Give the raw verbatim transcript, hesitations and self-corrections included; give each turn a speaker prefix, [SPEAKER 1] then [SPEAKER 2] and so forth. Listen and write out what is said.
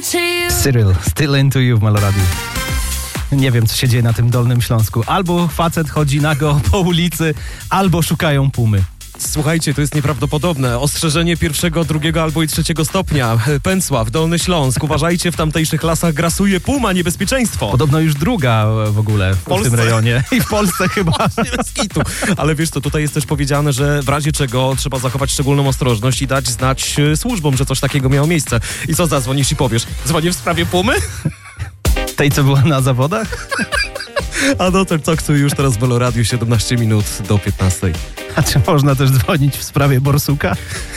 [SPEAKER 1] Cyril, Still Into You w Meloradiu. Nie wiem, co się dzieje na tym Dolnym Śląsku. Albo facet chodzi nago po ulicy, albo szukają pumy.
[SPEAKER 2] Słuchajcie, to jest nieprawdopodobne. Ostrzeżenie pierwszego, drugiego albo i trzeciego stopnia. Pęcław, Dolny Śląsk. Uważajcie, w tamtejszych lasach grasuje puma, niebezpieczeństwo.
[SPEAKER 1] Podobno już druga w ogóle w, w tym rejonie. I w Polsce chyba.
[SPEAKER 2] Nie bez kitu. Ale wiesz co, tutaj jest też powiedziane, że w razie czego trzeba zachować szczególną ostrożność i dać znać służbom, że coś takiego miało miejsce. I co, zadzwonisz i powiesz? Dzwonię w sprawie pumy?
[SPEAKER 1] Tej, co była na zawodach?
[SPEAKER 2] A do tego co już teraz w Meloradiu siedemnaście minut do piętnastej.
[SPEAKER 1] A czy można też dzwonić w sprawie borsuka?